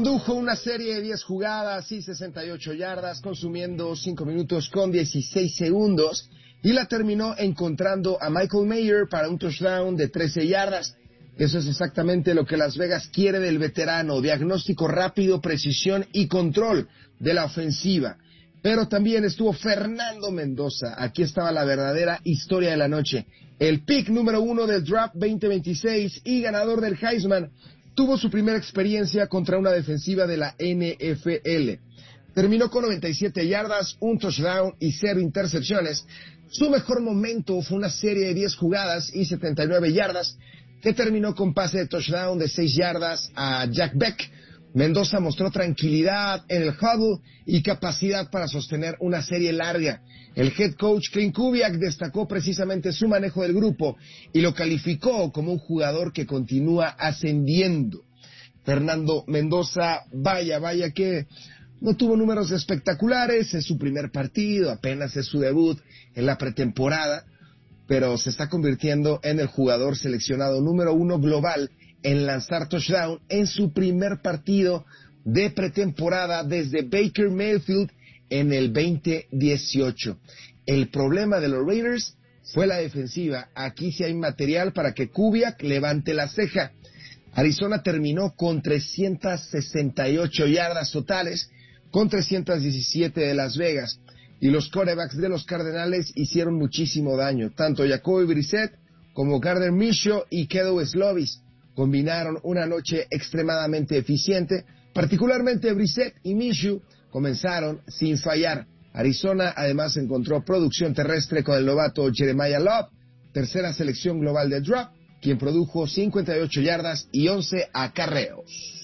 Condujo una serie de 10 jugadas y 68 yardas, consumiendo 5 minutos con 16 segundos, y la terminó encontrando a Michael Mayer para un touchdown de 13 yardas. Eso es exactamente lo que Las Vegas quiere del veterano: diagnóstico rápido, precisión y control de la ofensiva. Pero también estuvo Fernando Mendoza. Aquí estaba la verdadera historia de la noche. El pick número 1 del draft 2026 y ganador del Heisman tuvo su primera experiencia contra una defensiva de la NFL. Terminó con 97 yardas, un touchdown y 0 intercepciones. Su mejor momento fue una serie de 10 jugadas y 79 yardas, que terminó con pase de touchdown de 6 yardas a Jack Beck. Mendoza mostró tranquilidad en el huddle y capacidad para sostener una serie larga. El head coach Klint Kubiak destacó precisamente su manejo del grupo y lo calificó como un jugador que continúa ascendiendo. Fernando Mendoza, vaya que no tuvo números espectaculares, es su primer partido, apenas es su debut en la pretemporada, pero se está convirtiendo en el jugador seleccionado número 1 global en lanzar touchdown en su primer partido de pretemporada desde Baker Mayfield en el 2018. El problema de los Raiders fue la defensiva. Aquí sí hay material para que Kubiak levante la ceja. Arizona terminó con 368 yardas totales, con 317 de Las Vegas, y los quarterbacks de los Cardenales hicieron muchísimo daño. Tanto Jacoby Brissett como Gardner Minshew y Kedon Slovis combinaron una noche extremadamente eficiente. Particularmente Brissett y Minshew comenzaron sin fallar. Arizona además encontró producción terrestre con el novato Jeremiah Love, tercera selección global del draft, quien produjo 58 yardas y 11 acarreos.